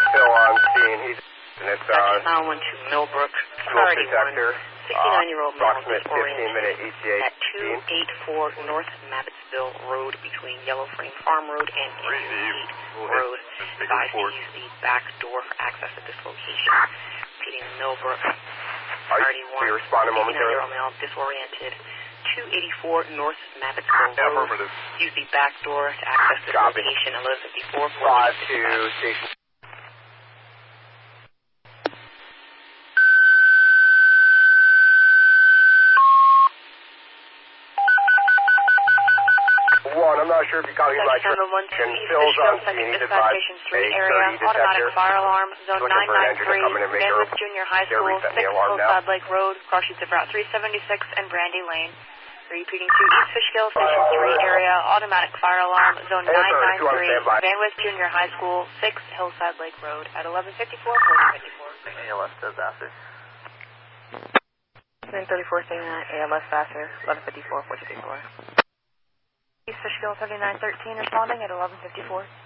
Phil on scene. He's and it's That's 912 Millbrook, priority 1, 69-year-old male disoriented at 284 North Mabbittsville Road between Yellow Frame Farm Road and Indian Road. Advised to use the back door for access at this location. Repeating Millbrook, priority 1, 69-year-old male disoriented, 284 North Mabbittsville Road. Use the back door to access this location. 1154 5 to station. I'm not sure if you caught me by traction. Phil's on scene. He's advised area, automatic fire alarm, zone 993, Manwith Junior High School, 6 Hillside Lake Road, cross streets of Route 376 and Brandy Lane. Repeating to East Fishkill, Station 3 area, automatic fire alarm, zone 993, Manwith Junior High School, 6 Hillside Lake Road, at 1154, 1454. ALS disaster. 934, saying ALS faster, 1154, 1454. East Fishkill 7913 responding at 1154.